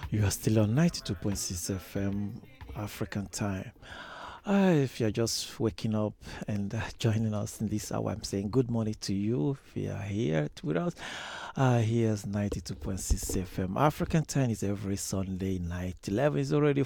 You are still on 92.6 FM African time. If you're just waking up and joining us in this hour, I'm saying good morning to you. If you are here with us, here's 92.6 FM African time is every Sunday night. 11 is already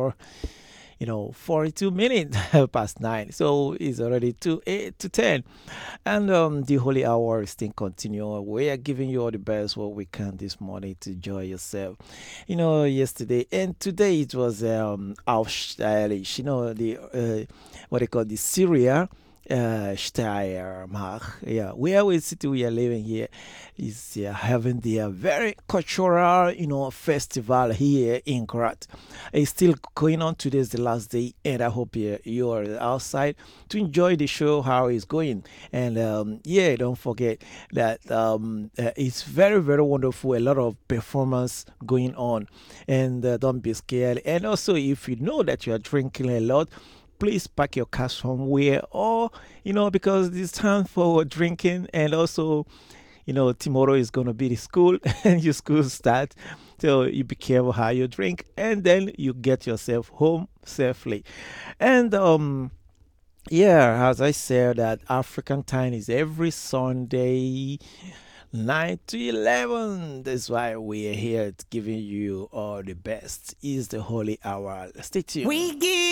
42 minutes past 9. So it's already 8 to 10. And the holy hour is still continuing. We are giving you all the best what we can this morning to enjoy yourself. Yesterday and today it was Aufsteigerlich, the what they call the Syria. Steiermark, yeah, where we city we are living here is having the very cultural, festival here in Krat. It's still going on. Today's the last day, and I hope you are outside to enjoy the show, how it's going. And yeah, don't forget that it's very, very wonderful. A lot of performance going on, and don't be scared. And also, if you know that you are drinking a lot, please pack your car somewhere, or because it's time for drinking. And also, tomorrow is going to be the school and your school start. So you be careful how you drink, and then you get yourself home safely. And yeah, as I said, that African time is every Sunday, 9 to 11. That's why we are here giving you all the best. Is the holy hour. Stay tuned. We give